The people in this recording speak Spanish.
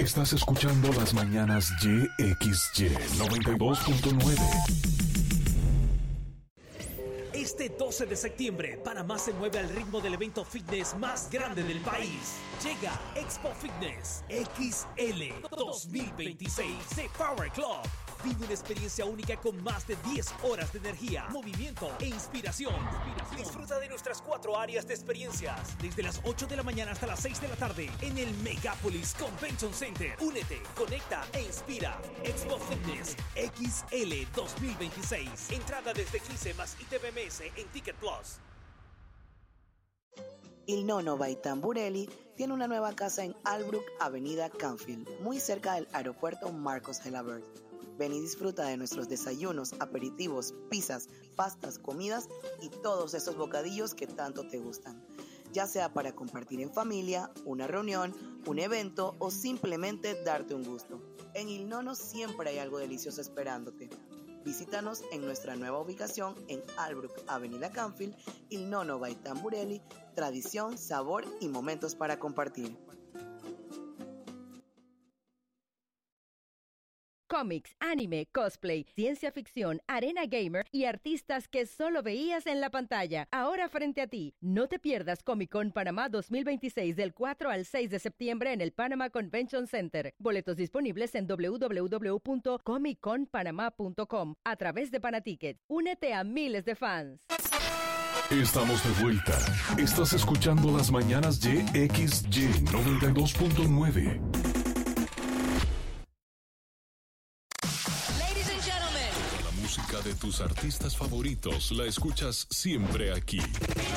Estás escuchando las mañanas YXY 92.9. Este 12 de septiembre, Panamá se mueve al ritmo del evento fitness más grande del país. Llega Expo Fitness XL 2026 de Power Club. Vive una experiencia única con más de 10 horas de energía, movimiento e inspiración. Disfruta de nuestras 4 áreas de experiencias, desde las 8 de la mañana hasta las 6 de la tarde, en el Megapolis Convention Center. Únete, conecta e inspira. Expo Fitness XL 2026. Entrada desde 15 más ITVMS en Ticket Plus. Il Nonno by Tamburelli tiene una nueva casa en Albrook, Avenida Canfield, muy cerca del aeropuerto Marcos Gelabert. Ven y disfruta de nuestros desayunos, aperitivos, pizzas, pastas, comidas y todos esos bocadillos que tanto te gustan. Ya sea para compartir en familia, una reunión, un evento o simplemente darte un gusto. En Il Nonno siempre hay algo delicioso esperándote. Visítanos en nuestra nueva ubicación en Albrook, Avenida Canfield, Il Nonno by Tamburelli, tradición, sabor y momentos para compartir. Cómics, anime, cosplay, ciencia ficción, arena gamer y artistas que solo veías en la pantalla. Ahora frente a ti. No te pierdas Comic Con Panamá 2026 del 4 al 6 de septiembre en el Panama Convention Center. Boletos disponibles en www.comicconpanama.com a través de Panatickets. Únete a miles de fans. Estamos de vuelta. Estás escuchando las mañanas YXY 92.9. Música de tus artistas favoritos la escuchas siempre aquí.